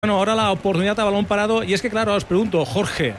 Bueno, ahora la oportunidad a balón parado. Y es que, claro, os pregunto, Jorge,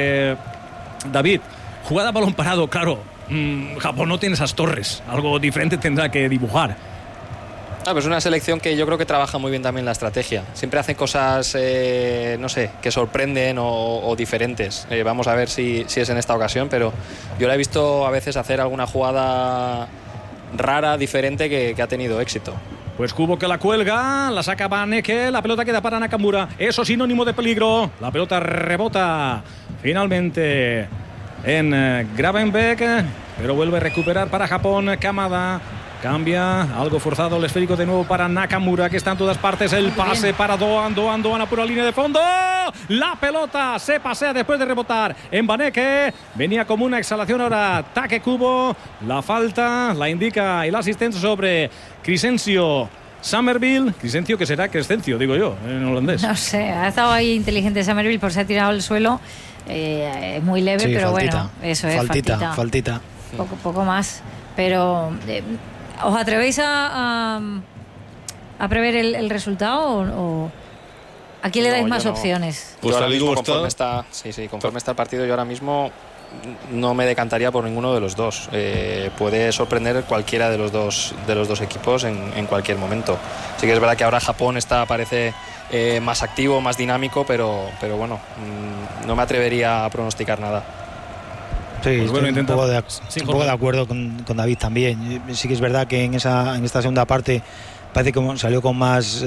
David, jugada a balón parado, claro. Japón no tiene esas torres. Algo diferente tendrá que dibujar. Pues es una selección que yo creo que trabaja muy bien también la estrategia. Siempre hacen cosas, no sé, que sorprenden o diferentes. Vamos a ver si es en esta ocasión, pero yo la he visto a veces hacer alguna jugada rara, diferente, que ha tenido éxito. Pues Kubo que la cuelga, la saca Baneke, la pelota queda para Nakamura. Eso sinónimo de peligro. La pelota rebota finalmente en Gravenbeck, pero vuelve a recuperar para Japón. Kamada cambia, algo forzado el esférico de nuevo para Nakamura, que está en todas partes. El pase para Doan a pura línea de fondo. La pelota se pasea después de rebotar en Baneke. Venía como una exhalación ahora Take Kubo. La falta la indica el asistente sobre Crescencio Summerville. Crescencio, que será Crescencio, digo yo, en holandés. No sé, ha estado ahí inteligente Summerville, por se ha tirado al suelo. Es muy leve, sí, pero faltita. Bueno, eso es faltita. Poco más. Pero ¿os atrevéis a prever el resultado o a quién le dais más opciones? Pues ahora mismo, conforme está el partido, yo ahora mismo no me decantaría por ninguno de los dos. Puede sorprender cualquiera de los dos equipos en cualquier momento. Sí que es verdad que ahora Japón parece más activo, más dinámico, pero bueno, no me atrevería a pronosticar nada. Sí, pues bueno, un poco de acuerdo con David también. Sí que es verdad que en esta segunda parte parece que salió con más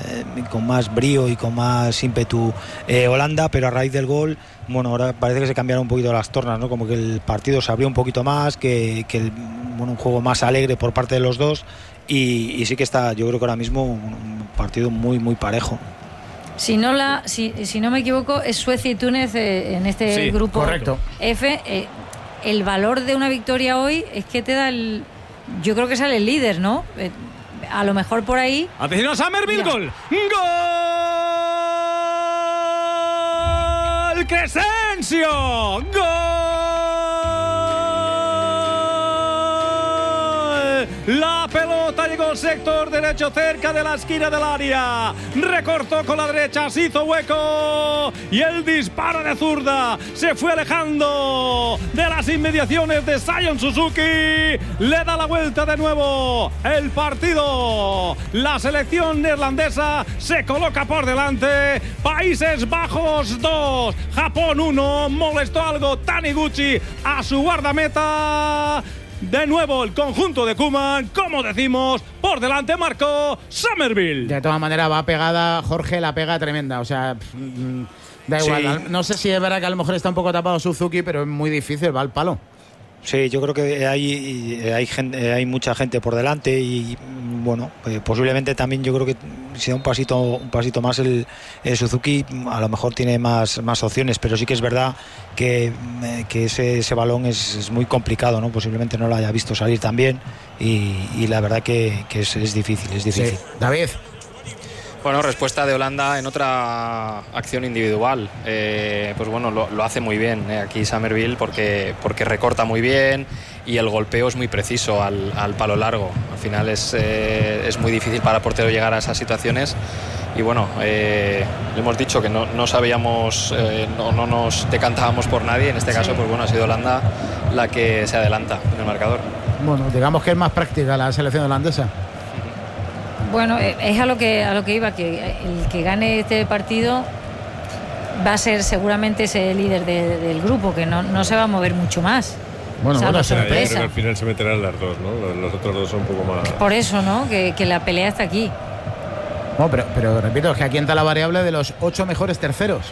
brío y con más ímpetu Holanda, pero a raíz del gol, bueno, ahora parece que se cambiaron un poquito las tornas, ¿no? Como que el partido se abrió un poquito más, un juego más alegre por parte de los dos y sí que está, yo creo que ahora mismo un partido muy, muy parejo. Si no me equivoco, es Suecia y Túnez en este grupo correcto. F. El valor de una victoria hoy es que te da yo creo que sale el líder, ¿no? A lo mejor por ahí. Atención a Summerville, gol. ¡Gol! ¡Crescencio! ¡Gol! La pelota llegó al sector derecho, cerca de la esquina del área. Recortó con la derecha, se hizo hueco. Y el disparo de zurda se fue alejando de las inmediaciones de Sion Suzuki. Le da la vuelta de nuevo el partido. La selección neerlandesa se coloca por delante. Países Bajos 2, Japón 1. Molestó algo Taniguchi a su guardameta. De nuevo el conjunto de Koeman, como decimos, por delante marcó Summerville. De todas maneras va pegada, Jorge, la pega tremenda, o sea, da igual. Sí. No sé si es verdad que a lo mejor está un poco tapado Suzuki, pero es muy difícil, va al palo. Sí, yo creo que hay mucha gente por delante y bueno, posiblemente también yo creo que si da un pasito más el Suzuki, a lo mejor tiene más opciones, pero sí que es verdad que ese balón es muy complicado, ¿no? Posiblemente no lo haya visto salir tan bien y la verdad que es difícil. Sí. David. Bueno, respuesta de Holanda en otra acción individual. Pues bueno, lo hace muy bien aquí Summerville porque recorta muy bien y el golpeo es muy preciso al palo largo. Al final es muy difícil para el portero llegar a esas situaciones. Y bueno, le hemos dicho que no sabíamos, no nos decantábamos por nadie. En este caso, pues bueno, ha sido Holanda la que se adelanta en el marcador. Bueno, digamos que es más práctica la selección holandesa. Bueno, es a lo que iba, que el que gane este partido va a ser seguramente ese líder del grupo, que no se va a mover mucho más. Bueno, sorpresa. Al final se meterán las dos, ¿no? Los otros dos son un poco más. Por eso, ¿no? Que la pelea está aquí. No, pero repito, es que aquí entra la variable de los 8 mejores terceros.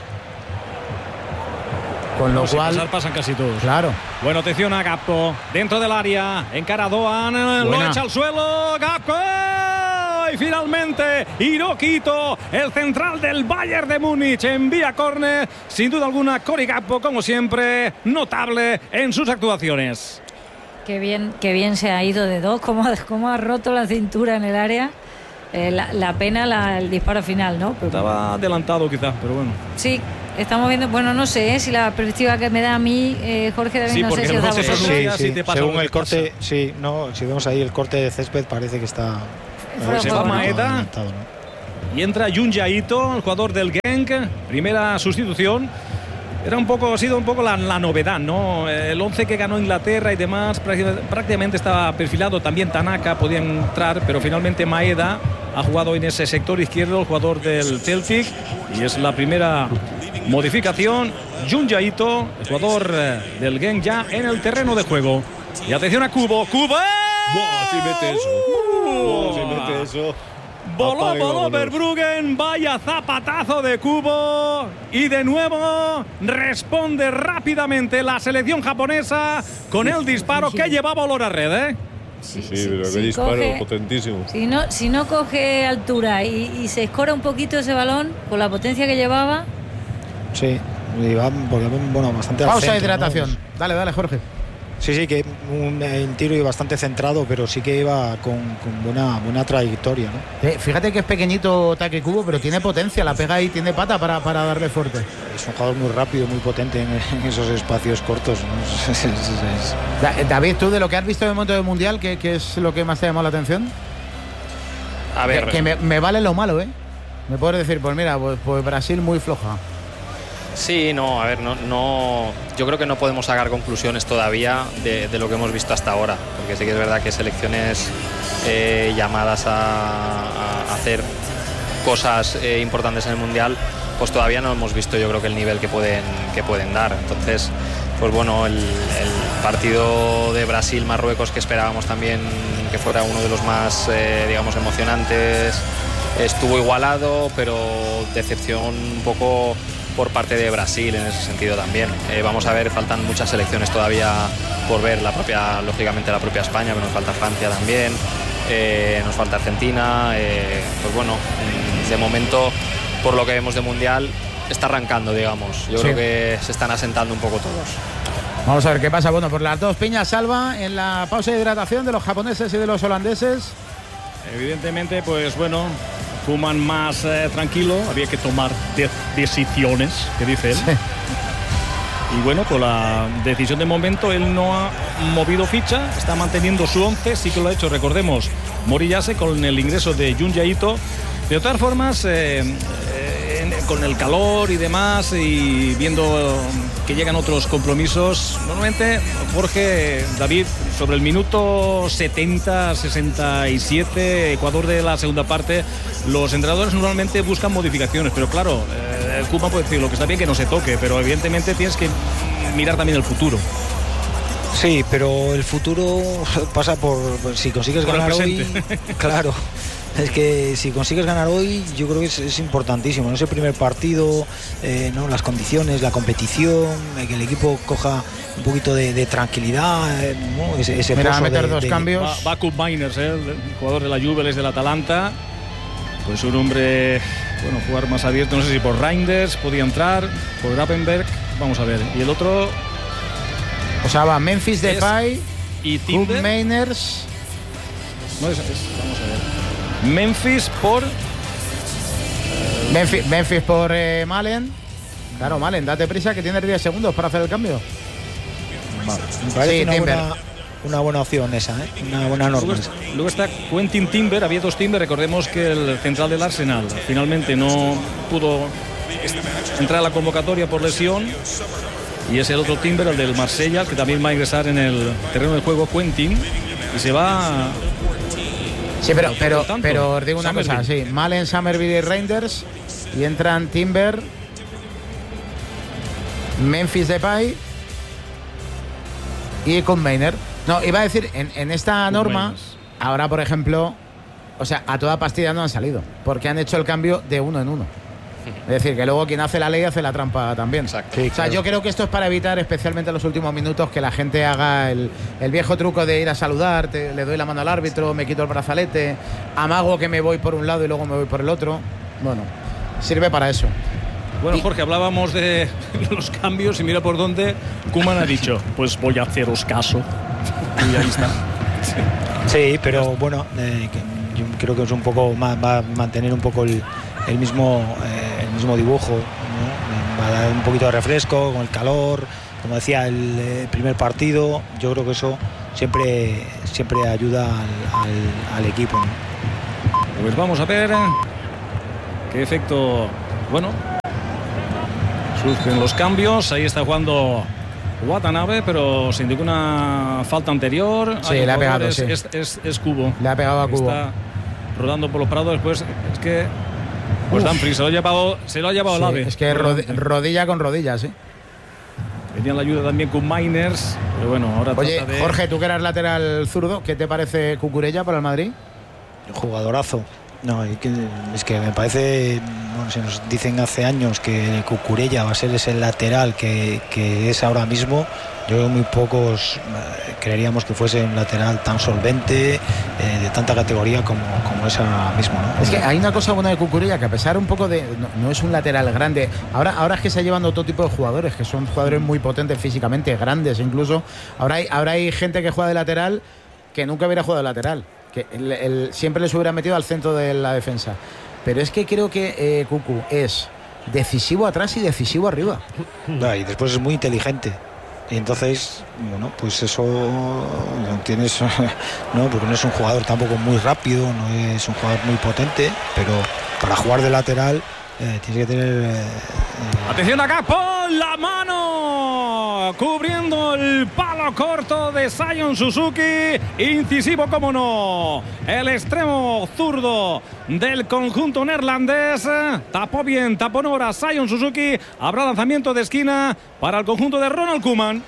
Con lo cual pasan casi todos. Claro. Bueno, atención a Gakpo dentro del área, encara Doan, lo echa al suelo, Gakpo. Y finalmente Hiroki Ito, el central del Bayern de Múnich, envía córner. Sin duda alguna, Cory Gakpo, como siempre, notable en sus actuaciones. Qué bien se ha ido de dos, cómo ha roto la cintura en el área. La pena el disparo final, ¿no? Pero estaba adelantado quizás, pero bueno. Sí, estamos viendo, bueno, no sé, si la perspectiva que me da a mí, Jorge, David, no sé si os da a vosotros. Sí. Según el corte, si vemos ahí el corte de césped, parece que está... Se va Maeda. y entra Junja Ito, el jugador del Genk, primera sustitución. Ha sido un poco la novedad, ¿no? El 11 que ganó Inglaterra y demás prácticamente estaba perfilado. También Tanaka podía entrar, pero finalmente Maeda ha jugado en ese sector izquierdo, el jugador del Celtic, y es la primera modificación. Junja Ito, el jugador del Genk, ya en el terreno de juego. Y atención a Kubo. ¡Kubo! ¡Buah, si mete eso! Si mete eso! Voló Verbruggen, vaya zapatazo de Kubo, y de nuevo responde rápidamente la selección japonesa con el disparo que llevaba olor a red, ¿eh? Sí, pero qué disparo potentísimo. Si no coge altura y se escora un poquito ese balón con la potencia que llevaba. Sí, y va, bueno, bastante pausa al centro, de hidratación, ¿no? Dale, Jorge. Sí, que un tiro iba bastante centrado, pero sí que iba con buena trayectoria, ¿no? Fíjate que es pequeñito Take Kubo, pero tiene potencia, la pega ahí, tiene pata para darle fuerte. Es un jugador muy rápido, muy potente en esos espacios cortos, ¿no? David, tú de lo que has visto en el momento del Mundial, ¿qué es lo que más te ha llamado la atención? A ver, que me vale lo malo, ¿eh? Me puedes decir, pues mira, pues Brasil muy floja. Sí, no, a ver, no, yo creo que no podemos sacar conclusiones todavía de lo que hemos visto hasta ahora, porque sí que es verdad que selecciones llamadas a hacer cosas importantes en el Mundial, pues todavía no hemos visto, yo creo, que el nivel que pueden dar. Entonces, pues bueno, el partido de Brasil-Marruecos, que esperábamos también que fuera uno de los más, digamos, emocionantes, estuvo igualado, pero decepción un poco por parte de Brasil en ese sentido también. Vamos a ver, faltan muchas selecciones todavía por ver, lógicamente la propia España, pero nos falta Francia también, nos falta Argentina, pues bueno, de momento, por lo que vemos de Mundial, está arrancando, digamos. Yo creo que se están asentando un poco todos. Vamos a ver qué pasa. Bueno, por las dos piñas salva en la pausa de hidratación de los japoneses y de los holandeses. Evidentemente, pues bueno, Koeman más tranquilo, había que tomar decisiones, que dice él. Sí. Y bueno, con la decisión de momento, él no ha movido ficha, está manteniendo su 11, sí que lo ha hecho, recordemos, Moriyase con el ingreso de Junja Ito. De todas formas, con el calor y demás, y viendo que llegan otros compromisos, normalmente, Jorge, David, sobre el minuto 70-67, Ecuador de la segunda parte, los entrenadores normalmente buscan modificaciones, pero claro, el Koeman puede decir lo que está bien que no se toque, pero evidentemente tienes que mirar también el futuro. Sí, pero el futuro pasa por si consigues ganar hoy, claro. Es que si consigues ganar hoy, yo creo que es importantísimo, ¿no? Ese primer partido, ¿no? Las condiciones, la competición, que el equipo coja un poquito de tranquilidad, ¿no? Ese mira, a meter dos cambios. Va Koop Meiners, el jugador de la Juve, es del Atalanta. Pues un hombre, bueno, jugar más abierto, no sé si por Reinders podía entrar, por Grappenberg, vamos a ver. Y el otro, o sea, va Memphis Depay y Koop Meiners. No vamos a ver. Memphis por Malen. Claro, Malen, date prisa que tienes 10 segundos para hacer el cambio. Vale. Me parece una buena opción esa, una buena norma. Luego está Quentin Timber, había dos Timber, recordemos que el central del Arsenal finalmente no pudo entrar a la convocatoria por lesión, y es el otro Timber, el del Marsella, que también va a ingresar en el terreno de juego, Quentin, y se va. Sí, pero os digo una cosa, sí, Malen, Summerville y Reinders, y entran Timber, Memphis Depay y Koop Meiners. No, iba a decir, en esta norma, ahora por ejemplo, o sea, a toda pastilla no han salido, porque han hecho el cambio de uno en uno. Es decir, que luego quien hace la ley hace la trampa también. Exacto. Sí, o sea, claro. Yo creo que esto es para evitar, especialmente en los últimos minutos, que la gente haga el viejo truco de ir a saludar, le doy la mano al árbitro, me quito el brazalete, amago que me voy por un lado y luego me voy por el otro. Bueno, sirve para eso. Bueno, Jorge, hablábamos de los cambios y mira por dónde Koeman ha dicho, pues voy a haceros caso. Y ahí está. Sí, pero bueno, yo creo que es un poco va a mantener un poco el mismo dibujo, ¿no? Va a dar un poquito de refresco con el calor, como decía, el primer partido. Yo creo que eso siempre ayuda al equipo, ¿no? Pues vamos a ver qué efecto, bueno, surgen los cambios. Ahí está jugando Watanabe, pero sin ninguna falta anterior. Sí, le ha pegado, es Kubo. Le ha pegado a Kubo. Está rodando por los prados. Después es que pues Dumfries se lo ha llevado el ave. Es que rodilla con rodilla, sí. Venía la ayuda también con Miners, pero bueno, ahora Oye, Jorge, tú que eras lateral zurdo, ¿qué te parece Cucurella para el Madrid? Jugadorazo. No, es que me parece, bueno, se nos dicen hace años que Cucurella va a ser ese lateral que es ahora mismo. Yo creo que muy pocos creeríamos que fuese un lateral tan solvente, de tanta categoría como es ahora mismo, ¿no? Es que hay una cosa buena de Cucurella, que a pesar un poco de... No es un lateral grande. Ahora es que se está llevando todo tipo de jugadores, que son jugadores muy potentes físicamente, grandes incluso. Ahora hay gente que juega de lateral que nunca hubiera jugado de lateral, que siempre les hubiera metido al centro de la defensa. Pero es que creo que Cucu es decisivo atrás y decisivo arriba. Y después es muy inteligente. Y entonces, bueno, pues eso lo tienes, no, porque no es un jugador tampoco muy rápido, no es un jugador muy potente, pero para jugar de lateral tienes que tener... Atención acá, por la mano, cubriendo el palo corto de Zion Suzuki, incisivo como no, el extremo zurdo del conjunto neerlandés, tapó bien, tapó Nora, Zion Suzuki, habrá lanzamiento de esquina para el conjunto de Ronald Koeman.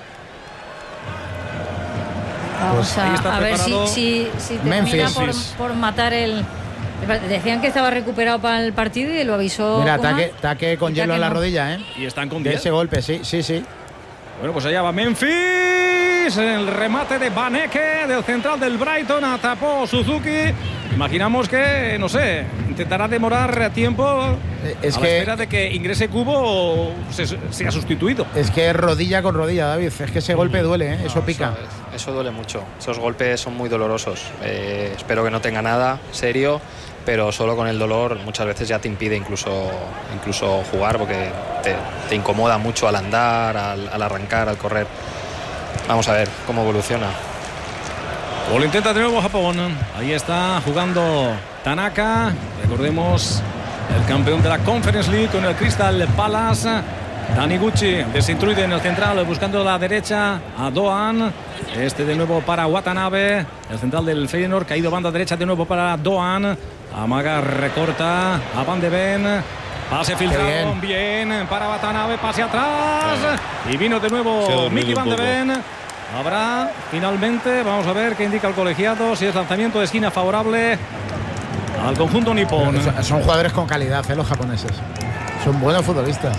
Vamos a ver si termina por matar el... Decían que estaba recuperado para el partido y lo avisó. Mira, taque con hielo en la rodilla, ¿eh? Y están con 10. De ese golpe, sí. Bueno, pues allá va Memphis. El remate de Baneke, del central del Brighton. Atapó Suzuki. Imaginamos que, no sé, intentará demorar tiempo a la espera de que ingrese Kubo o sea sustituido. Es que es rodilla con rodilla, David. Es que ese golpe duele, ¿eh? Eso pica. Eso duele mucho. Esos golpes son muy dolorosos. Espero que no tenga nada serio, pero solo con el dolor muchas veces ya te impide incluso jugar, porque te incomoda mucho al andar, al arrancar, al correr. Vamos a ver cómo evoluciona. O lo intenta de nuevo Japón. Ahí está jugando Tanaka. Recordemos, el campeón de la Conference League con el Crystal Palace. Taniguchi desinstruye en el central, buscando la derecha a Doan. De nuevo para Watanabe, el central del Feyenoord, caído banda derecha de nuevo para Doan. Amaga, recorta a Van de Ven. Pase filtrado, bien para Watanabe, pase atrás. Y vino de nuevo Mickey Van de Ven. Habrá finalmente, vamos a ver qué indica el colegiado, si es lanzamiento de esquina favorable al conjunto nipón. Son jugadores con calidad, los japoneses. Son buenos futbolistas.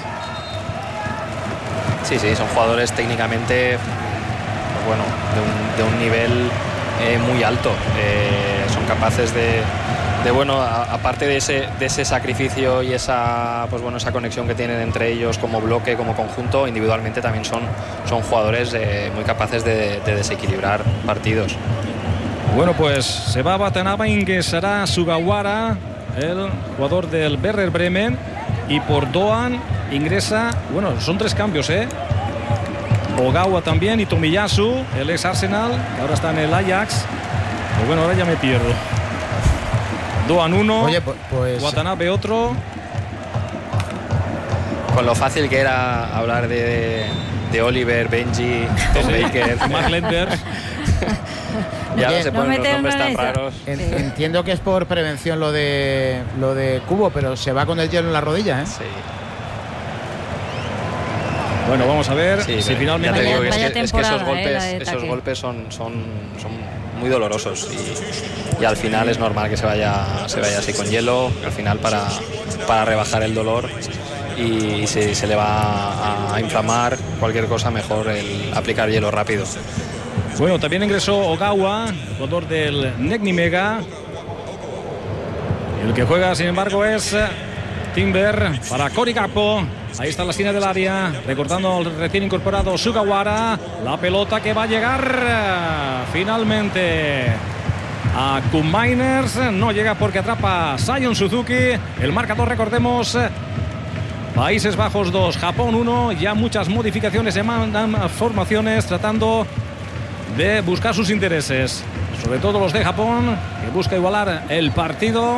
Sí, son jugadores técnicamente, bueno, de un nivel muy alto. Son capaces de bueno, aparte de ese sacrificio y esa conexión que tienen entre ellos como bloque, como conjunto, individualmente también son jugadores muy capaces de desequilibrar partidos. Bueno, pues se va a Watanabe, ingresará Sugawara, el jugador del Werder Bremen, y por Doan ingresa, bueno, son 3 cambios, Ogawa también y Tomiyasu, el ex Arsenal, que ahora está en el Ajax. Pues bueno, ahora ya me pierdo. Doan 1, oye, pues Watanabe otro. Con lo fácil que era hablar de Oliver, Benji, Tom Baker, Mark Lenders. Ya no se ponen los nombres tan raros. Entiendo que es por prevención lo de Kubo, pero se va con el hielo en la rodilla, ¿eh? Sí. Bueno, vamos a ver si finalmente... Ya te digo que esos golpes son muy dolorosos y al final es normal que se vaya así con hielo, al final para rebajar el dolor, y si se le va a inflamar cualquier cosa, mejor el aplicar hielo rápido. Bueno, también ingresó Ogawa, jugador del Negni Mega. El que juega, sin embargo, es Timber para Cory Gakpo. Ahí está la esquina del área, recortando al recién incorporado Sugawara. La pelota que va a llegar finalmente a Koeman. No llega porque atrapa Zion Suzuki. El marcador, recordemos, Países Bajos 2, Japón 1. Ya muchas modificaciones, se mandan formaciones tratando de buscar sus intereses, sobre todo los de Japón, que busca igualar el partido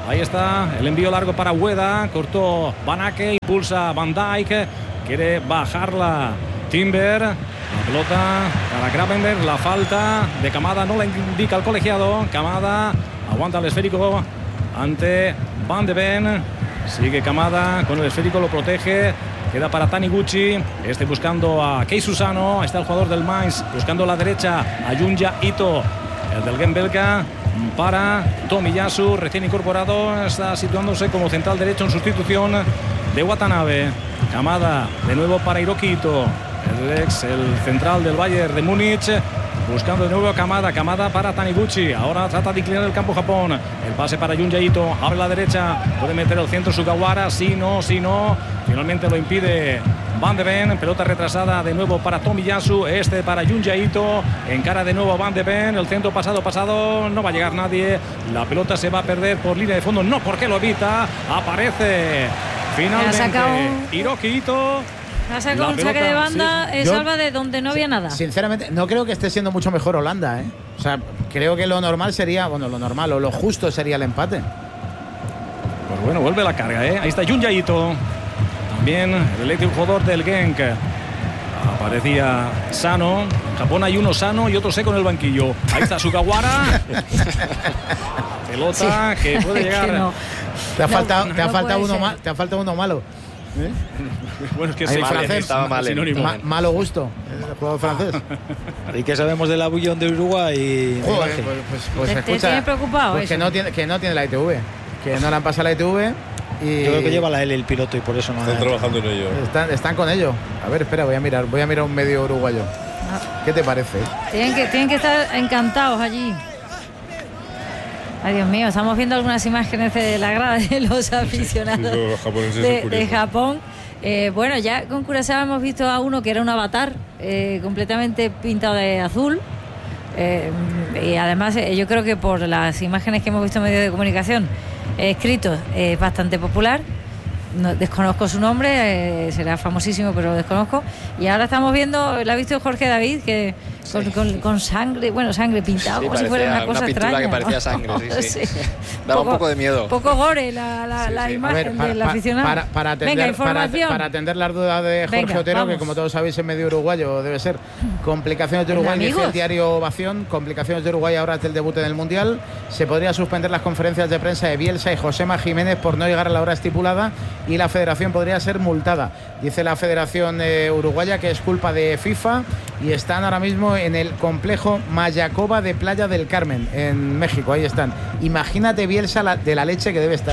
Ahí está el envío largo para Ueda. Cortó Van Aken, impulsa Van Dijk. Quiere bajarla Timber. La pelota para Gravenberch. La falta de Kamada no la indica el colegiado. Kamada aguanta el esférico ante Van de Ven. Sigue Kamada con el esférico, lo protege. Queda para Taniguchi. Buscando a Kei Susano. Ahí está el jugador del Mainz. Buscando la derecha a Junya Ito. El del Genk belga. Para Tomiyasu, recién incorporado. Está situándose como central derecho en sustitución de Watanabe. Kamada de nuevo para Hiroki Ito. El central del Bayern de Múnich. Buscando de nuevo a Kamada. Kamada para Taniguchi. Ahora trata de inclinar el campo Japón. El pase para Junya Ito. Abre la derecha. Puede meter el centro Sugawara. Si no. Finalmente lo impide Van de Ven. Pelota retrasada de nuevo para Tomiyasu. Para Junya Ito. Encara de nuevo Van de Ven. El centro pasado. No va a llegar nadie. La pelota se va a perder por línea de fondo. No, porque lo evita. Aparece finalmente Hiroki Ito. Ha sacado un saque de banda, Salva, de donde no había nada. Sinceramente, no creo que esté siendo mucho mejor Holanda, ¿eh? O sea, creo que lo normal sería, o lo justo sería el empate. Pues bueno, vuelve la carga, ¿eh? Ahí está Junya Ito. También el eléctrico jugador del Genk. Aparecía Sano. En Japón hay uno sano y otro seco en el banquillo. Ahí está Sugawara. Pelota que puede llegar. No. Te ha faltado uno malo. ¿Eh? Bueno, es que sí, francés estaba mal. Malo gusto, el jugador francés. ¿Y qué sabemos de la bullón de Uruguay? Joder, pues escucha. ¿Te tiene preocupado? Pues que no tiene la ITV. Que no le han pasado la ITV. Y yo creo que lleva la L el piloto y por eso no. Están trabajando en ello. Están con ello. A ver, espera, voy a mirar un medio uruguayo. ¿Qué te parece? Tienen que estar encantados allí. Ay, Dios mío, estamos viendo algunas imágenes de la grada de los aficionados de Japón. Bueno, ya con Curaçao hemos visto a uno que era un avatar completamente pintado de azul. Y además yo creo que por las imágenes que hemos visto en medios de comunicación escritos es bastante popular. No, desconozco su nombre, será famosísimo, pero desconozco. Y ahora estamos viendo, la ha visto Jorge David, que con sangre, sangre pintado, como si fuera una cosa extraña. Que parecía sangre, sí. Sí. Daba un poco de miedo. Poco gore la imagen del aficionado. Para atender las dudas de Jorge Otero, que como todos sabéis es medio uruguayo, debe ser. Complicaciones de Uruguay, dice el diario Ovación. Complicaciones de Uruguay ahora ante el debut en el Mundial. Se podría suspender las conferencias de prensa de Bielsa y Josema Jiménez por no llegar a la hora estipulada y la federación podría ser multada. Dice la Federación Uruguaya que es culpa de FIFA y están ahora mismo en el complejo Mayacoba de Playa del Carmen, en México. Ahí están. Imagínate Bielsa de la leche que debe estar.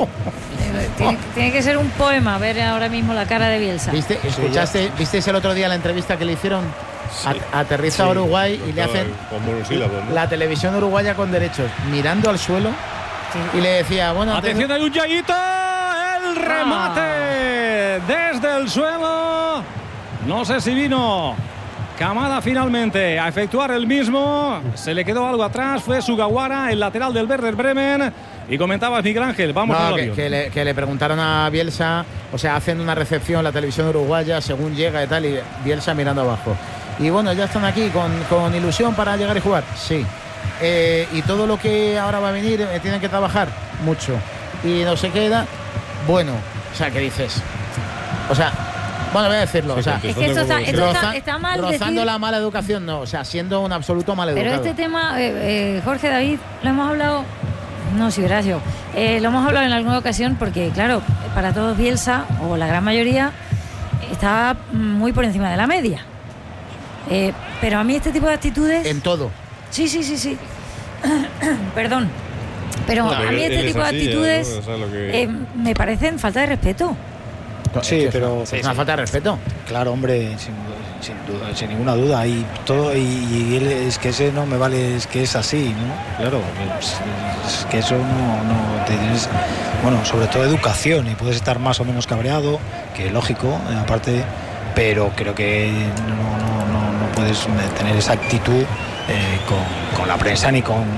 Tiene que ser un poema ver ahora mismo la cara de Bielsa. ¿Visteis el otro día la entrevista que le hicieron? Sí. Aterriza a Uruguay y le hacen la televisión uruguaya con derechos, mirando al suelo y le decía, atención a Junya Ito, el remate desde el suelo. No sé si vino Kamada finalmente a efectuar el mismo. Se le quedó algo atrás. Fue Sugawara, el lateral del Werder Bremen. Y comentabas, Miguel Ángel, vamos a que le preguntaron a Bielsa, o sea, hacen una recepción la televisión uruguaya según llega y tal, y Bielsa mirando abajo. Y bueno, ya están aquí con ilusión para llegar y jugar. Sí. Y todo lo que ahora va a venir, tienen que trabajar mucho. Y no se queda. Bueno, o sea, ¿qué dices? O sea, voy a decirlo. O sea, es que esto está mal. Rozando la mala educación, no. O sea, siendo un absoluto mal educado. Pero este tema, Jorge David, lo hemos hablado. No, si verás yo. Lo hemos hablado en alguna ocasión porque, claro, para todos Bielsa, o la gran mayoría, está muy por encima de la media. Pero a mí este tipo de actitudes... En todo. Sí. Perdón. Pero a mí este tipo de actitudes me parecen falta de respeto. Sí, pero es una falta de respeto. Claro, hombre, sin ninguna duda. Y todo, y él, es que ese no me vale, es que es así, ¿no? Claro, es que eso no tienes. Bueno, sobre todo educación, y puedes estar más o menos cabreado, que lógico, aparte, pero creo que no puedes tener esa actitud con la prensa ni con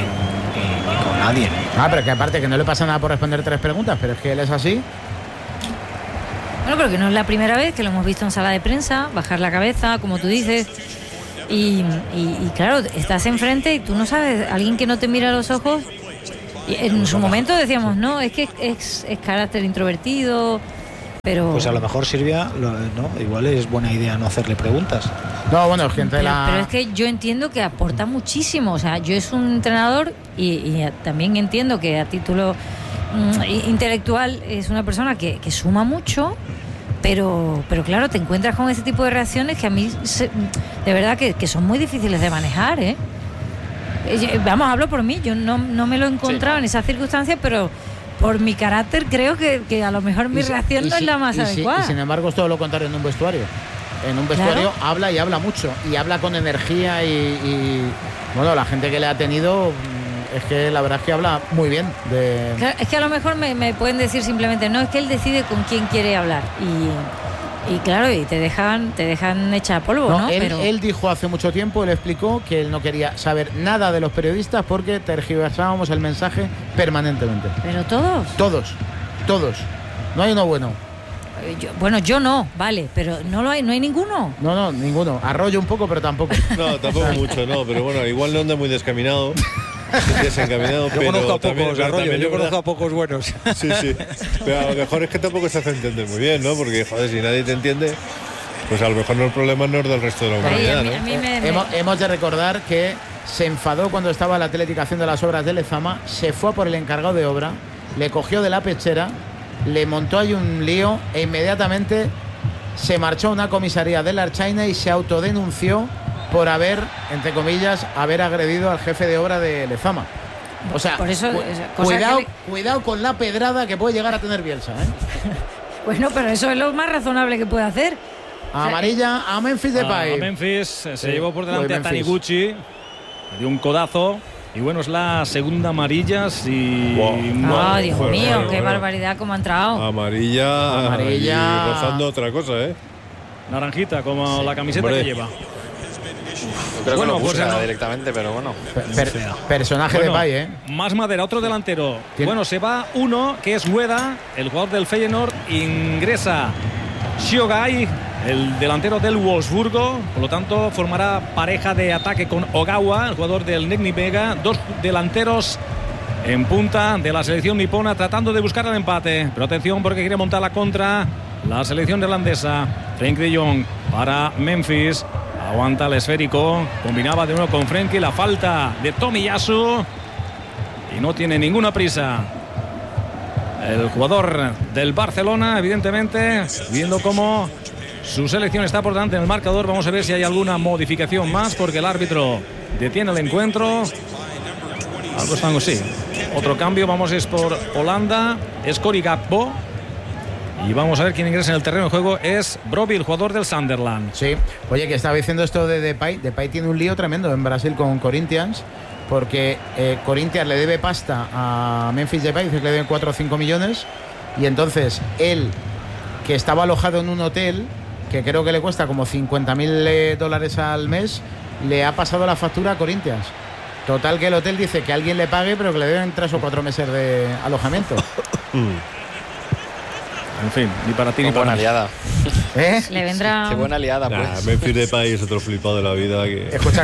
nadie, ¿no? Pero que aparte que no le pasa nada por responder 3 preguntas, pero es que él es así. Bueno, creo que no es la primera vez que lo hemos visto en sala de prensa, bajar la cabeza, como tú dices. Y claro, estás enfrente y tú no sabes, alguien que no te mira a los ojos Y en su momento decíamos, no, es que es carácter introvertido, pero... Pues a lo mejor, Silvia, no, igual es buena idea no hacerle preguntas. No, bueno, gente pero es que yo entiendo que aporta muchísimo. O sea, yo es un entrenador y también entiendo que a título intelectual es una persona que suma mucho, pero claro, te encuentras con ese tipo de reacciones que a mí de verdad que son muy difíciles de manejar, ¿eh? Vamos, hablo por mí, yo no me lo he encontrado en esas circunstancias, pero por mi carácter creo que a lo mejor mi reacción no es la más adecuada. Y sin embargo es todo lo contrario en un vestuario. En un vestuario habla y habla mucho, y habla con energía y bueno, la gente que le ha tenido, es que la verdad es que habla muy bien. Claro, es que a lo mejor me pueden decir simplemente, no, es que él decide con quién quiere hablar. Y claro, y te dejan hecha polvo, ¿no? Él dijo hace mucho tiempo, él explicó que él no quería saber nada de los periodistas porque tergiversábamos el mensaje permanentemente. ¿Pero todos? Todos. No hay uno bueno. Yo no, vale, pero no hay ninguno. No, ninguno. Arroyo un poco, pero tampoco. No, tampoco mucho, no, pero bueno, igual no anda muy descaminado. Desencaminado, yo pero conozco a también, pocos, Arroyo, yo conozco a pocos buenos. Sí, pero a lo mejor es que tampoco se hace entender muy bien, ¿no? Porque, joder, si nadie te entiende, pues a lo mejor no el problema no es del resto de la humanidad, ¿no? Hemos de recordar que se enfadó cuando estaba la Atlético haciendo las obras de Lezama, se fue a por el encargado de obra, le cogió de la pechera, le montó ahí un lío e inmediatamente se marchó a una comisaría de la Archaina y se autodenunció por haber, entre comillas, agredido al jefe de obra de Lezama. O sea, por eso, cuidado con la pedrada que puede llegar a tener Bielsa, ¿eh? Bueno, pero eso es lo más razonable que puede hacer. Amarilla a Memphis Depay. A Memphis se llevó por delante a Taniguchi, le dio un codazo. Y bueno, es la segunda amarilla. Dios mío, qué barbaridad cómo ha entrado. Amarilla. Y rozando otra cosa, ¿eh? Naranjita, como la camiseta que lleva. Yo creo que no busca directamente, pero bueno. Personaje de Depay, ¿eh? Más madera, otro delantero. Bueno, se va uno, que es Ueda, el jugador del Feyenoord. Ingresa Shiogai, el delantero del Wolfsburgo. Por lo tanto, formará pareja de ataque con Ogawa, el jugador del Negni Vega. Dos delanteros en punta de la selección nipona, tratando de buscar el empate. Pero atención, porque quiere montar la contra la selección neerlandesa. Frenkie de Jong para Memphis. Aguanta el esférico. Combinaba de nuevo con Frenkie. La falta de Tomiyasu. Y no tiene ninguna prisa el jugador del Barcelona, evidentemente, viendo cómo su selección está por delante en el marcador. Vamos a ver si hay alguna modificación más, porque el árbitro detiene el encuentro. Algo están así. Otro cambio, vamos, es por Holanda, es Cory Gakpo. Y vamos a ver quién ingresa en el terreno de juego. Es Brobbey, el jugador del Sunderland. Sí, oye, que estaba diciendo esto de Depay. Depay tiene un lío tremendo en Brasil con Corinthians, porque Corinthians le debe pasta a Memphis Depay, dice que le deben 4 o 5 millones. Y entonces él, que estaba alojado en un hotel, que creo que le cuesta como $50.000 al mes, le ha pasado la factura a Corinthians. Total, que el hotel dice que alguien le pague, pero que le deben 3 o 4 meses de alojamiento. En fin, ni para ti ni para buena aliada. Le vendrá... Qué buena aliada, pues. Memphis Depay es otro flipado de la vida que... Escucha,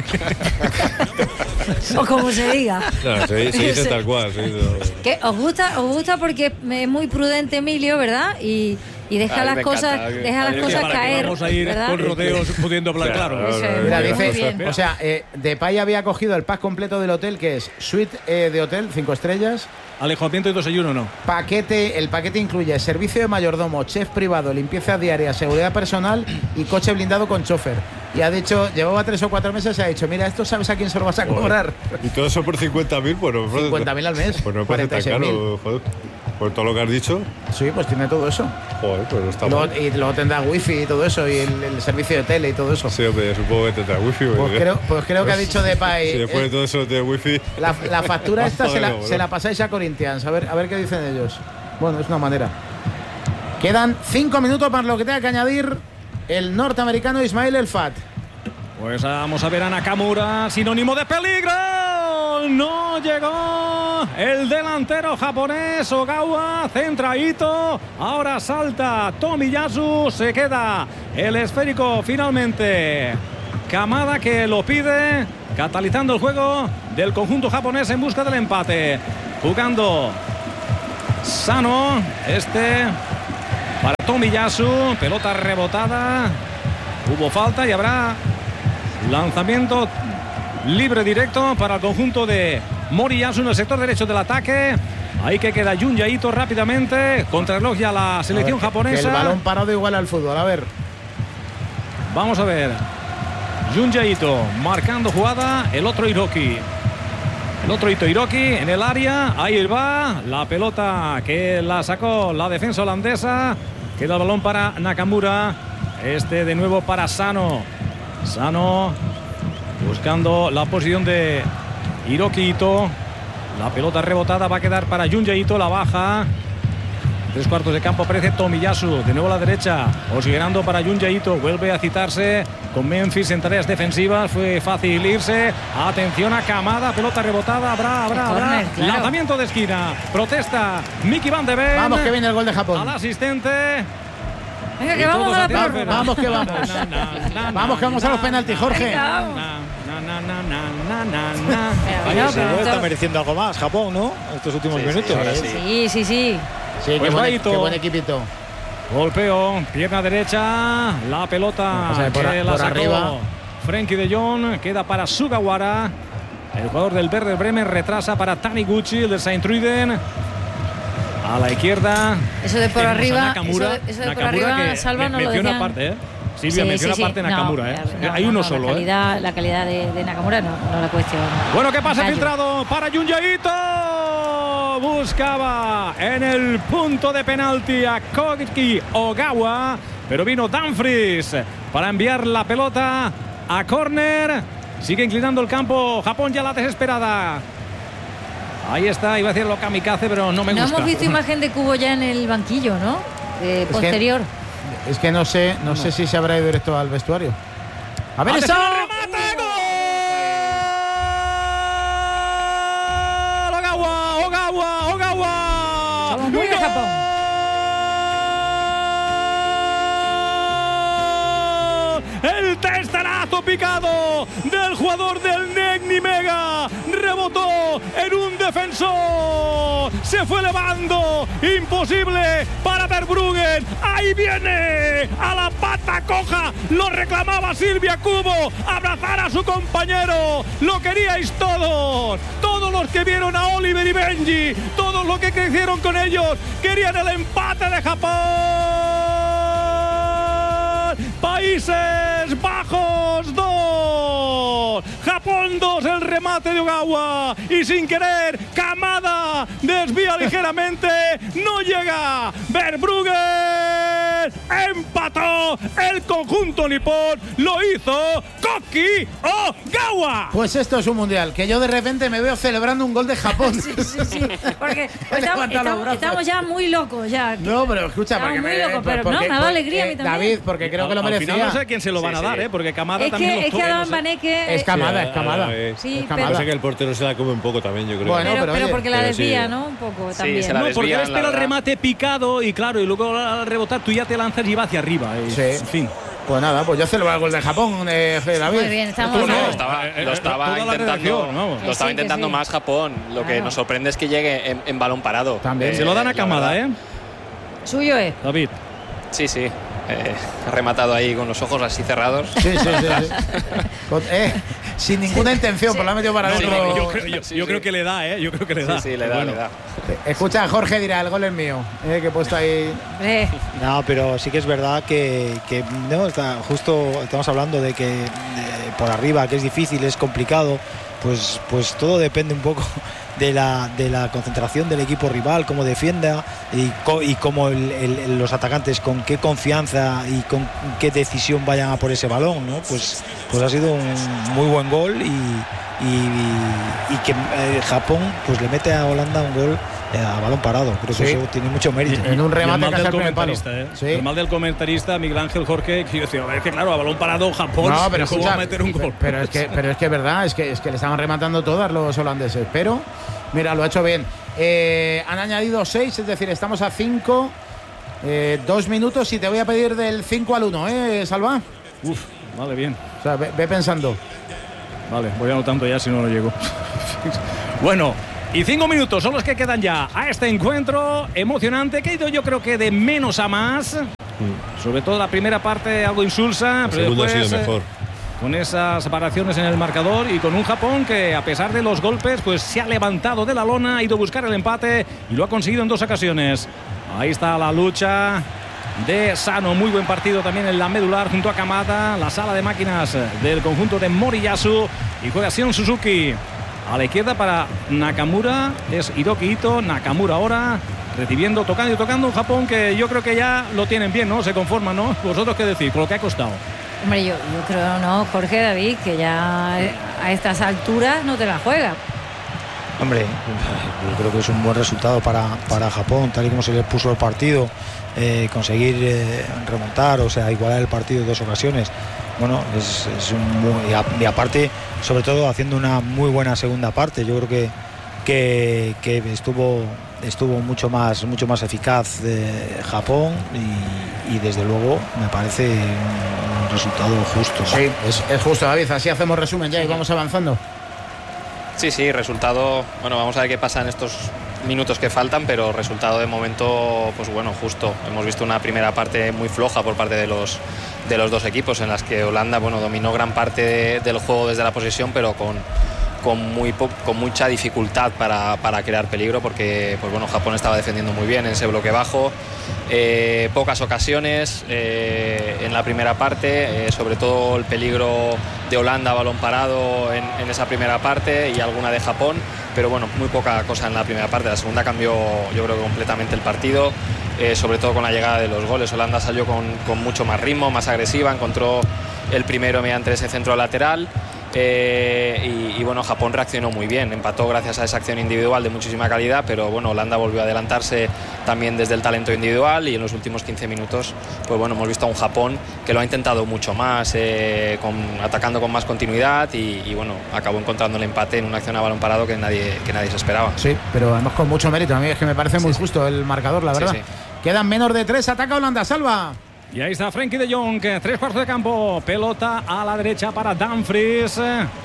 o como se diga. No, se dice tal cual. ¿Qué? ¿Os gusta porque es muy prudente Emilio, ¿verdad? Y deja las cosas caer. Vamos a ir con rodeos pudiendo hablar claro. Mira, dice, o sea, Depay había cogido el pack completo del hotel, que es suite de hotel, 5 estrellas. Alojamiento y desayuno, no. El paquete incluye servicio de mayordomo, chef privado, limpieza diaria, seguridad personal y coche blindado con chofer. Y ha dicho, llevaba 3 o 4 meses y ha dicho, mira, esto sabes a quién se lo vas a cobrar. Y todo eso por 50.000, bueno. 50.000 al mes. Pues no parece tan caro, joder. Por todo lo que has dicho. Sí, pues tiene todo eso. Joder, pues no está mal. Y luego tendrá wifi y todo eso, y el servicio de tele y todo eso. Sí, hombre, supongo que tendrá wifi. Pues creo que ha dicho Depay. Si después de todo eso de wifi. La factura esta se la pasáis a Corinthians, a ver qué dicen ellos. Bueno, es una manera. Quedan 5 minutos para lo que tenga que añadir el norteamericano Ismail El Fat. Pues vamos a ver a Nakamura, sinónimo de peligro. No llegó el delantero japonés Ogawa, centradito. Ahora salta Tomiyasu, se queda el esférico finalmente. Kamada, que lo pide, catalizando el juego del conjunto japonés en busca del empate. jugando Sano, para Tomiyasu, pelota rebotada, hubo falta y habrá lanzamiento libre directo para el conjunto de Moriyasu en el sector derecho del ataque. Ahí que queda Junja Ito rápidamente, contrarreloj ya la selección japonesa. Que el balón parado igual al fútbol, a ver. Vamos a ver. Junja Ito marcando jugada, el otro Hiroki. El otro Hiroki en el área, ahí va, la pelota que la sacó la defensa holandesa. Queda el balón para Nakamura, de nuevo para Sano. Sano buscando la posición de Hiroki Ito. La pelota rebotada va a quedar para Junja Ito, la baja. 3/4 de campo aparece Tomiyasu, de nuevo a la derecha, Osguerando para Junja Ito, vuelve a citarse con Memphis en tareas defensivas, fue fácil irse, atención a Kamada, pelota rebotada, habrá, claro. Lanzamiento de esquina, protesta Mickey Van de Ven. Vamos que viene el gol de Japón. Al asistente. Venga, que vamos a la pelota. Vamos que vamos. Vamos que vamos a los penaltis, Jorge. Está mereciendo algo más Japón, ¿no? Estos últimos minutos. Sí. Sí, pues qué buen equipito. Golpeo, pierna derecha, la pelota que la sacó arriba. Frenkie de Jong, queda para Sugawara. El jugador del Werder Bremen retrasa para Taniguchi, el de Saint-Truiden. A la izquierda. Eso de por arriba, Nakamura, eso de por arriba, que Salva, no lo menciona decían. Silvia menciona aparte Nakamura, hay uno solo. La calidad de Nakamura no la cuestión. Bueno, ¿qué pasa? Filtrado para Junja Ito. Buscaba en el punto de penalti a Koki Ogawa, pero vino Dumfries para enviar la pelota a córner. Sigue inclinando el campo Japón ya la desesperada. Ahí está, iba a decir lo kamikaze, pero no me gusta. No hemos visto imagen de Kubo ya en el banquillo, ¿no? Posterior. Es que no sé si se habrá ido directo al vestuario. A ver, eso. Ogawa. Somos muy de Japón. El testarazo picado del jugador del Negni Mega rebotó en un defensor, se fue elevando, imposible para Verbruggen, ahí viene a la pata coja, lo reclamaba Silvia Kubo, abrazar a su compañero, lo queríais todos los que vieron a Oliver y Benji, todos los que crecieron con ellos, querían el empate de Japón. Países Bajos 2, Japón 2, el remate de Ogawa y sin querer Kamada desvía ligeramente, no llega Verbruggen, empató el conjunto nipón, lo hizo Koki Ogawa. Pues esto es un mundial, que yo de repente me veo celebrando un gol de Japón. Sí, porque estamos ya muy locos ya. No, pero escucha, estamos muy locos, pero no, me da alegría a mí también. David, porque creo que lo merecía. Al final no sé quién se lo van a dar, porque Kamada también es que Adam Baneke es Kamada. Sí, Parece que el portero se la come un poco también, yo creo. Bueno, pero porque la desvía, ¿no? Un poco también. Se la no, porque él desvían, espera el remate picado y claro, y luego al rebotar tú ya te lanzas y va hacia arriba. En fin. Pues nada, pues yo celebro el gol de Japón, David. Muy bien, estamos. Lo estaba intentando más Japón. Lo que nos sorprende es que llegue en balón parado. También. Se lo dan a Kamada, Suyo es. David. Sí. Ha rematado ahí con los ojos así cerrados. Sí. Sin ninguna intención, por la metió para adentro. Yo creo que le da, Yo creo que le da. Sí, le da. Escucha, Jorge dirá, el gol es mío. Que he puesto ahí. No, pero sí que es verdad que no, justo estamos hablando de que por arriba, que es difícil, es complicado. Pues todo depende un poco de la concentración del equipo rival, cómo defienda y cómo los atacantes, con qué confianza y con qué decisión vayan a por ese balón, ¿no? Pues ha sido un muy buen gol y que Japón pues le mete a Holanda un gol a balón parado. Creo que eso tiene mucho mérito. En un remate del comentarista, el mal del comentarista Miguel Ángel Jorge, que yo decía, es que claro, a balón parado Japón, no, pero ¿cómo va a meter un gol? Pero es que es verdad, es que le estaban rematando todas los holandeses, pero mira, lo ha hecho bien. Han añadido 6, es decir, estamos a 5, 2 minutos y te voy a pedir del 5 al 1, Salva. Vale, bien. O sea, ve pensando. Vale, voy anotando ya si no lo llego. Bueno, Y 5 minutos son los que quedan ya a este encuentro emocionante que ha ido yo creo que de menos a más. Sobre todo la primera parte algo insulsa, pero después ha sido mejor. Con esas variaciones en el marcador y con un Japón que a pesar de los golpes pues se ha levantado de la lona, ha ido a buscar el empate y lo ha conseguido en 2 ocasiones. Ahí está la lucha de Sano, muy buen partido también en la medular junto a Kamada, la sala de máquinas del conjunto de Moriyasu, y juega Sion Suzuki a la izquierda para Nakamura, es Hiroki Ito, Nakamura ahora recibiendo, tocando y tocando un Japón que yo creo que ya lo tienen bien, ¿no? Se conforman, ¿no? ¿Vosotros qué decís? Por lo que ha costado. Hombre, yo creo, no, Jorge, David, que ya a estas alturas no te la juega. Hombre, yo creo que es un buen resultado para Japón, tal y como se le puso el partido, conseguir remontar, o sea, igualar el partido en 2 ocasiones. Bueno, es y aparte, sobre todo haciendo una muy buena segunda parte. Yo creo que estuvo mucho más eficaz Japón y desde luego me parece un resultado justo. Sí, es justo, David. Así hacemos resumen ya y vamos avanzando. Sí, resultado, bueno, vamos a ver qué pasa en estos minutos que faltan, pero resultado de momento, pues bueno, justo. Hemos visto una primera parte muy floja por parte de los 2 equipos, en las que Holanda, bueno, dominó gran parte del juego desde la posesión, pero con mucha dificultad para crear peligro, porque pues bueno, Japón estaba defendiendo muy bien en ese bloque bajo. Pocas ocasiones en la primera parte, sobre todo el peligro de Holanda a balón parado en esa primera parte y alguna de Japón, pero bueno, muy poca cosa en la primera parte. La segunda cambió yo creo que completamente el partido, sobre todo con la llegada de los goles. Holanda salió con mucho más ritmo, más agresiva, encontró el primero mediante ese centro lateral. Y bueno, Japón reaccionó muy bien, empató gracias a esa acción individual de muchísima calidad, pero bueno, Holanda volvió a adelantarse también desde el talento individual, y en los últimos 15 minutos pues bueno, hemos visto a un Japón que lo ha intentado mucho más, atacando con más continuidad y bueno, acabó encontrando el empate en una acción a balón parado que nadie se esperaba. Sí, pero además con mucho mérito. A mí es que me parece muy justo el marcador, la verdad. Sí. Quedan menos de 3, ataca Holanda, Salva. Y ahí está Frenkie de Jong, 3/4 de campo, pelota a la derecha para Dumfries,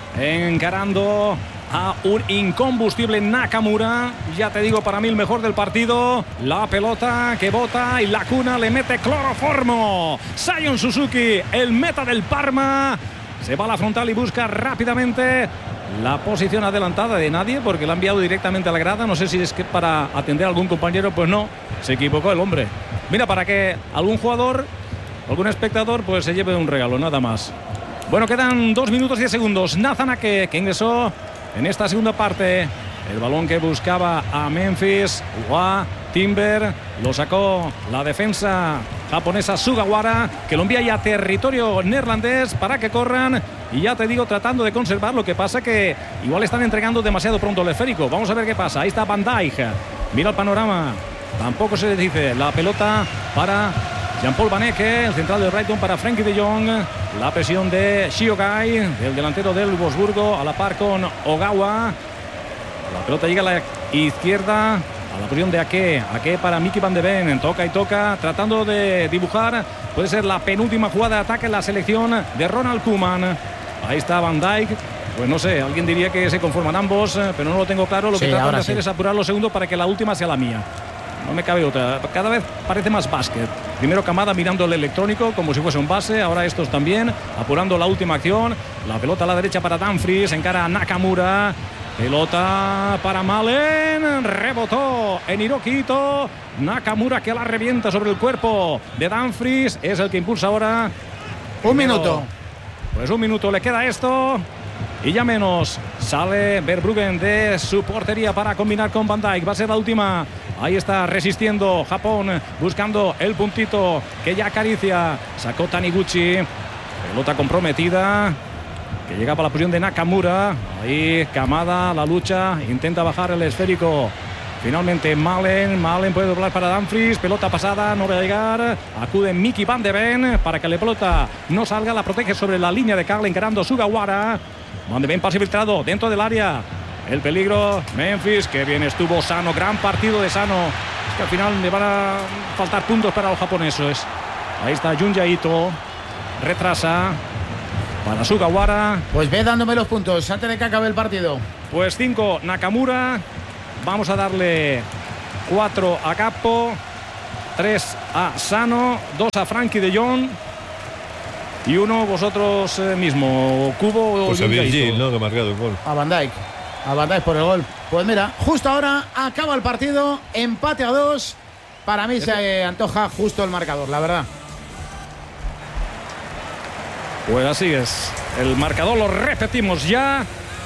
encarando a un incombustible Nakamura. Ya te digo, para mí el mejor del partido. La pelota que bota y la cuna le mete cloroformo. Sion Suzuki, el meta del Parma, se va a la frontal y busca rápidamente la posición adelantada de nadie, porque la ha enviado directamente a la grada. No sé si es que para atender a algún compañero, pues no, se equivocó el hombre. Mira, para que algún jugador, algún espectador, pues se lleve un regalo, nada más. Bueno, quedan 2 minutos 10 segundos. Nathan Ake, que ingresó en esta segunda parte. El balón que buscaba a Memphis, Timber, lo sacó la defensa japonesa Sugawara, que lo envía ya a territorio neerlandés para que corran. Y ya te digo, tratando de conservar. Lo que pasa que igual están entregando demasiado pronto el esférico. Vamos a ver qué pasa. Ahí está Van Dijk. Mira el panorama. Tampoco se les dice. La pelota para Jean-Paul Van Ecke, el central de Brighton, para Frenkie de Jong. La presión de Shiogai, el delantero del Wolfsburgo, a la par con Ogawa. La pelota llega a la izquierda, a la posición de Ake. Ake para Mickey Van de Ven. Toca y toca, tratando de dibujar. Puede ser la penúltima jugada de ataque en la selección de Ronald Koeman. Ahí está Van Dijk. Pues no sé, alguien diría que se conforman ambos, pero no lo tengo claro. Lo que tratan de hacer es apurar los segundos para que la última sea la mía. No me cabe otra. Cada vez parece más básquet. Primero Kamada mirando el electrónico como si fuese un base. Ahora estos también, apurando la última acción. La pelota a la derecha para Dumfries. Encara a Nakamura. Pelota para Malen. Rebotó en Hiroki Ito. Nakamura, que la revienta sobre el cuerpo de Dumfries. Es el que impulsa ahora. Un minuto. Pues un minuto le queda esto. Y ya menos. Sale Verbruggen de su portería para combinar con Van Dijk. Va a ser la última. Ahí está resistiendo Japón, buscando el puntito que ya acaricia. Sacó Taniguchi. Pelota comprometida, que llega para la posición de Nakamura. Ahí Kamada, la lucha. Intenta bajar el esférico. Finalmente Malen puede doblar para Dumfries. Pelota pasada, no va a llegar. Acude Mickey Van de Ven para que la pelota no salga. La protege sobre la línea de Carl, encarando Sugawara. Van de Ven, pase filtrado dentro del área. El peligro, Memphis, que bien estuvo Sano. Gran partido de Sano. Es que al final le van a faltar puntos para los japoneses. Ahí está Junja Ito. Retrasa para Sugawara. Pues ve dándome los puntos antes de que acabe el partido. Pues 5 Nakamura, Vamos a darle 4 a Capo, 3 a Sano, 2 a Frankie de Jong y 1 vosotros mismo, Cubo. Pues a Virgil, ¿no? Que ha marcado el gol. A Van Dijk por el gol. Pues mira, justo ahora acaba el partido, empate a 2. Para mí se antoja justo el marcador, la verdad. Pues así es. El marcador lo repetimos ya.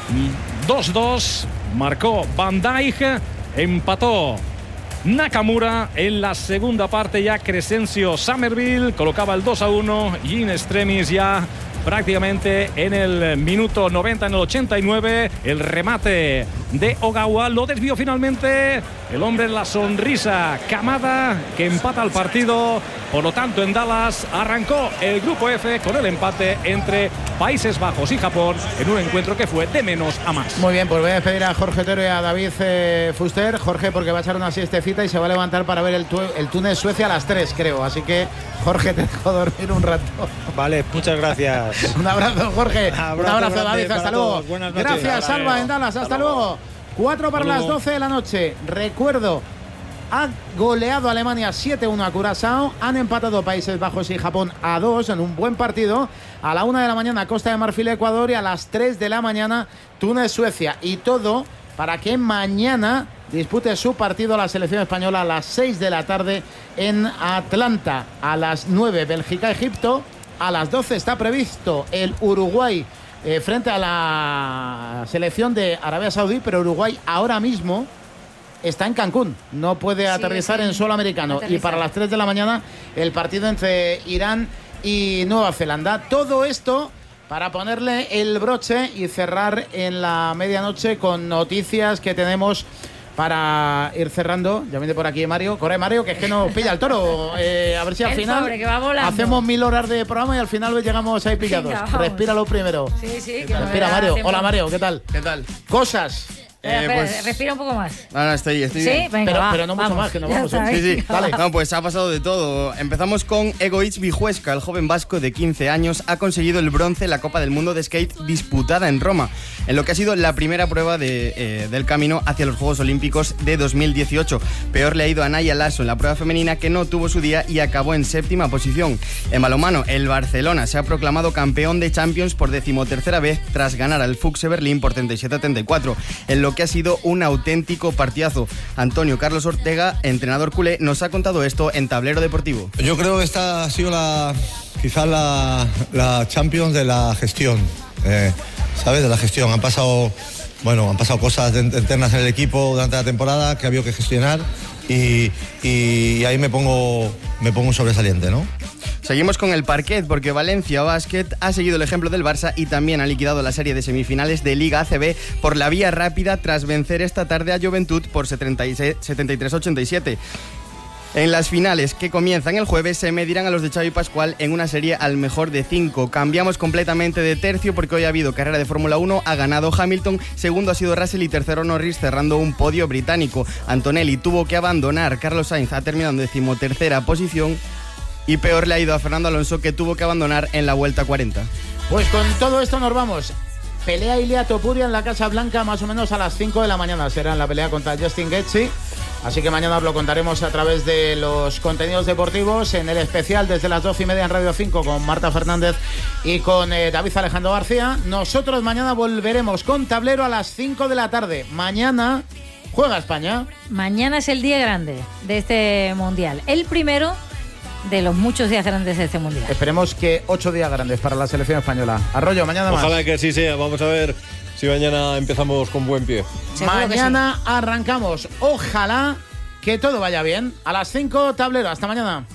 2-2. Marcó Van Dijk. Empató Nakamura. En la segunda parte ya Crescencio Summerville colocaba el 2-1. Y in extremis ya prácticamente en el minuto 90, en el 89. El remate de Ogawa lo desvió finalmente el hombre en la sonrisa, Kamada, que empata el partido. Por lo tanto, en Dallas arrancó el grupo F con el empate entre Países Bajos y Japón en un encuentro que fue de menos a más. Muy bien, pues voy a despedir a Jorge Otero y a David Fuster. Jorge, porque va a echar una siestecita y se va a levantar para ver el Túnez-Suecia a las 3, creo. Así que, Jorge, te dejo dormir un rato. Vale, muchas gracias. Un abrazo, Jorge. Un abrazo, David. Hasta luego. Gracias, Alba, en Dallas. Hasta luego. 4 para las 12 de la noche. Recuerdo, ha goleado Alemania 7-1 a Curazao. Han empatado Países Bajos y Japón a 2 en un buen partido. A la 1 de la mañana Costa de Marfil, Ecuador, y a las 3 de la mañana Túnez, Suecia. Y todo para que mañana dispute su partido la selección española a las 6 de la tarde en Atlanta. A las 9 Bélgica, Egipto. A las 12 está previsto el Uruguay frente a la selección de Arabia Saudí, pero Uruguay ahora mismo está en Cancún, no puede aterrizar en suelo americano. Y para las 3 de la mañana el partido entre Irán y Nueva Zelanda. Todo esto para ponerle el broche y cerrar en la medianoche con noticias que tenemos para ir cerrando. Ya viene por aquí Mario. Corre, Mario, que es que nos pilla el toro. A ver si al final hacemos 1000 horas de programa y al final llegamos ahí pillados. Venga, respíralo primero. Sí. Respira, Mario. Hola, Mario, ¿qué tal? ¿Qué tal? Cosas. Respira un poco más. No, estoy ¿Sí? bien. Venga, pero no mucho más, que nos vamos. Sí. Vale. No, pues ha pasado de todo. Empezamos con Egoitz Vijuesca. El joven vasco de 15 años ha conseguido el bronce en la Copa del Mundo de Skate disputada en Roma, en lo que ha sido la primera prueba del camino hacia los Juegos Olímpicos de 2018. Peor le ha ido a Naya Lasso en la prueba femenina, que no tuvo su día y acabó en 7ª posición. En balonmano, el Barcelona se ha proclamado campeón de Champions por 13ª vez tras ganar al Füchse Berlín por 37-34, en lo que ha sido un auténtico partidazo. Antonio Carlos Ortega, entrenador culé, nos ha contado esto en Tablero Deportivo. Yo creo que esta ha sido quizás la Champions de la gestión, ¿sabes? De la gestión. Han pasado cosas internas en el equipo durante la temporada que ha habido que gestionar y ahí me pongo sobresaliente, ¿no? Seguimos con el parquet, porque Valencia Basket ha seguido el ejemplo del Barça y también ha liquidado la serie de semifinales de Liga ACB por la vía rápida tras vencer esta tarde a Juventud por 73-87. En las finales, que comienzan el jueves, se medirán a los de Xavi Pascual en una serie al mejor de 5. Cambiamos completamente de tercio porque hoy ha habido carrera de Fórmula 1, ha ganado Hamilton, segundo ha sido Russell y tercero Norris, cerrando un podio británico. Antonelli tuvo que abandonar, Carlos Sainz ha terminado en 13ª posición. Y peor le ha ido a Fernando Alonso, que tuvo que abandonar en la vuelta 40. Pues con todo esto nos vamos. Pelea Ilia Topuria en la Casa Blanca más o menos a las 5 de la mañana. Será en la pelea contra Justin Gaethje. Así que mañana os lo contaremos a través de los contenidos deportivos, en el especial desde las 12:30 en Radio 5 con Marta Fernández y con David Alejandro García. Nosotros mañana volveremos con Tablero a las 5 de la tarde. Mañana juega España. Mañana es el día grande de este Mundial. El primero de los muchos días grandes de este Mundial. Esperemos que 8 días grandes para la selección española. Arroyo, mañana más. Ojalá que así sea. Vamos a ver si mañana empezamos con buen pie. Mañana arrancamos. Ojalá que todo vaya bien. A las 5, Tablero. Hasta mañana.